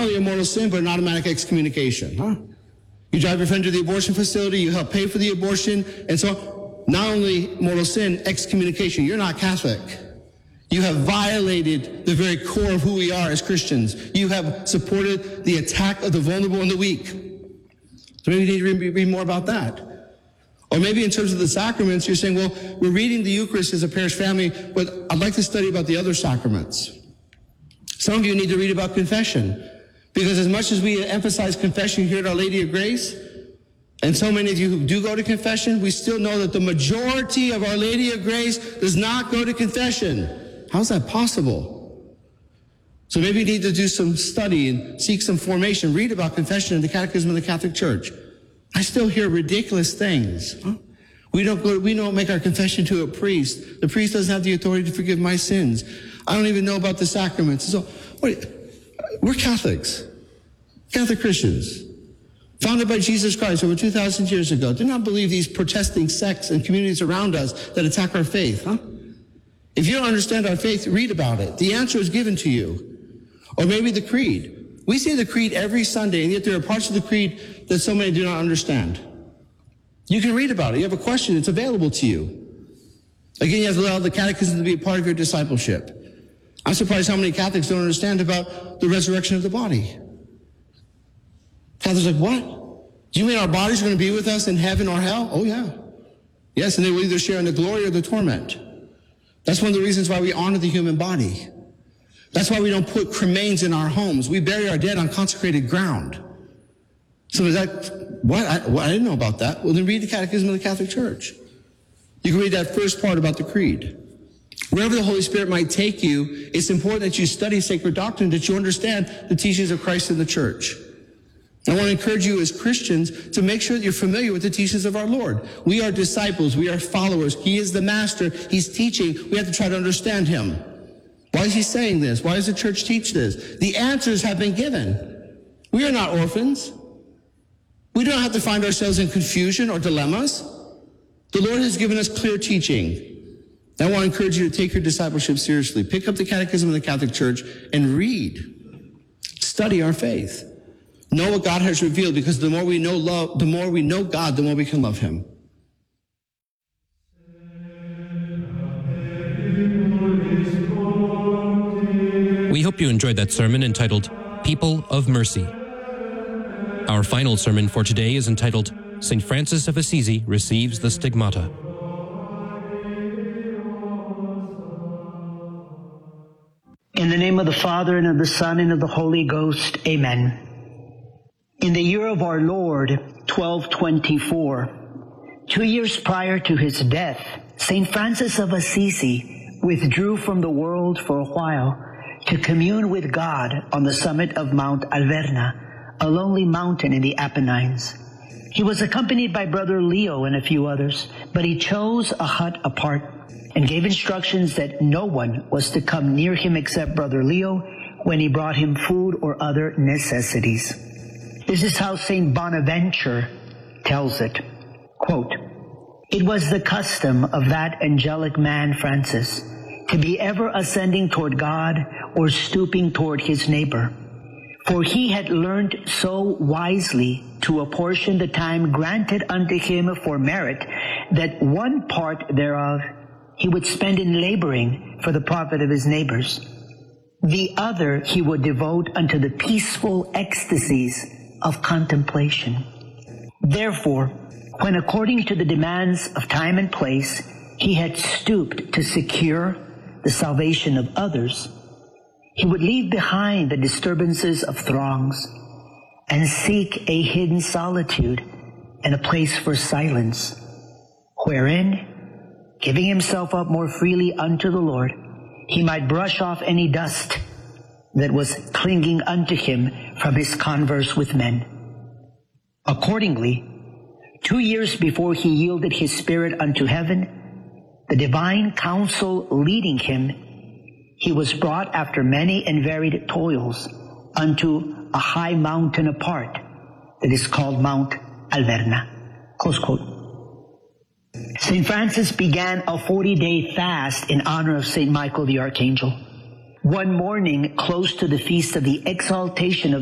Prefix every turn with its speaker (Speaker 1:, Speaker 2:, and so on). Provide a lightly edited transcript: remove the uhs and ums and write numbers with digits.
Speaker 1: only a mortal sin, but an automatic excommunication. Huh? You drive your friend to the abortion facility, you help pay for the abortion, and so not only mortal sin, excommunication. You're not Catholic. You have violated the very core of who we are as Christians. You have supported the attack of the vulnerable and the weak. So maybe you need to read more about that. Or maybe in terms of the sacraments, you're saying, well, we're reading the Eucharist as a parish family, but I'd like to study about the other sacraments. Some of you need to read about confession, because as much as we emphasize confession here at Our Lady of Grace, and so many of you who do go to confession, we still know that the majority of Our Lady of Grace does not go to confession. How's that possible? So maybe you need to do some study and seek some formation. Read about confession in the Catechism of the Catholic Church. I still hear ridiculous things. Huh? We don't make our confession to a priest. The priest doesn't have the authority to forgive my sins. I don't even know about the sacraments. So we're Catholics, Catholic Christians, founded by Jesus Christ over 2,000 years ago. Do not believe these protesting sects and communities around us that attack our faith. Huh? If you don't understand our faith, read about it. The answer is given to you. Or maybe the creed. We say the creed every Sunday, and yet there are parts of the creed that so many do not understand. You can read about it. You have a question, it's available to you. Again, you have to allow the catechism to be a part of your discipleship. I'm surprised how many Catholics don't understand about the resurrection of the body. Catholics are like, what? Do you mean our bodies are going to be with us in heaven or hell? Oh, yeah. Yes, and they will either share in the glory or the torment. That's one of the reasons why we honor the human body. That's why we don't put cremains in our homes. We bury our dead on consecrated ground. So is that, what? I didn't know about that. Well, then read the Catechism of the Catholic Church. You can read that first part about the creed. Wherever the Holy Spirit might take you, it's important that you study sacred doctrine, that you understand the teachings of Christ in the church. I want to encourage you as Christians to make sure that you're familiar with the teachings of our Lord. We are disciples. We are followers. He is the master. He's teaching. We have to try to understand him. Why is he saying this? Why does the church teach this? The answers have been given. We are not orphans. We don't have to find ourselves in confusion or dilemmas. The Lord has given us clear teaching. I want to encourage you to take your discipleship seriously. Pick up the Catechism of the Catholic Church and read. Study our faith. Know what God has revealed, because the more we know God, the more we can love him.
Speaker 2: We hope you enjoyed that sermon entitled People of Mercy. Our final sermon for today is entitled St. Francis of Assisi Receives the Stigmata.
Speaker 3: In the name of the Father, and of the Son, and of the Holy Ghost, amen. In the year of our Lord, 1224, 2 years prior to his death, St. Francis of Assisi withdrew from the world for a while to commune with God on the summit of Mount Alverna, a lonely mountain in the Apennines. He was accompanied by Brother Leo and a few others, but he chose a hut apart and gave instructions that no one was to come near him except Brother Leo when he brought him food or other necessities. This is how St. Bonaventure tells it. Quote, "It was the custom of that angelic man, Francis, to be ever ascending toward God or stooping toward his neighbor. For he had learned so wisely to apportion the time granted unto him for merit, that one part thereof he would spend in laboring for the profit of his neighbors. The other he would devote unto the peaceful ecstasies of contemplation. Therefore, when according to the demands of time and place, he had stooped to secure the salvation of others, he would leave behind the disturbances of throngs and seek a hidden solitude and a place for silence, wherein, giving himself up more freely unto the Lord, he might brush off any dust that was clinging unto him from his converse with men. Accordingly, 2 years before he yielded his spirit unto heaven, the divine counsel leading him, he was brought after many and varied toils unto a high mountain apart that is called Mount Alverna." Close quote. St. Francis began a 40-day fast in honor of St. Michael the Archangel. One morning, close to the feast of the exaltation of